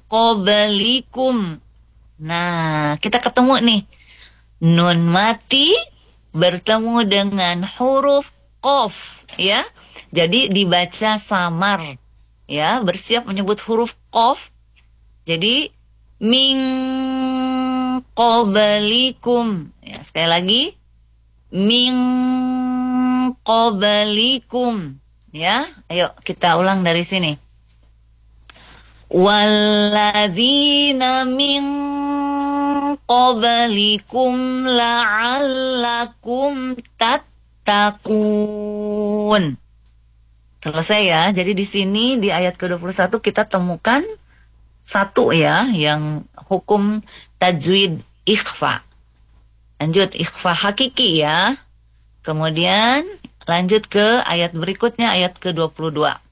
qablikum. Nah, kita ketemu nih. Nun mati bertemu dengan huruf qaf, ya. Jadi dibaca samar, ya, bersiap menyebut huruf qaf. Jadi min qablikum. Ya, sekali lagi min qablikum. Ya, ayo kita ulang dari sini. Walladzina min qablikum la'allakum tattaqun. Selesai ya. Jadi di sini di ayat ke-21 kita temukan satu ya yang hukum tajwid ikhfa. Lanjut ikhfa hakiki ya. Kemudian lanjut ke ayat berikutnya ayat ke-22.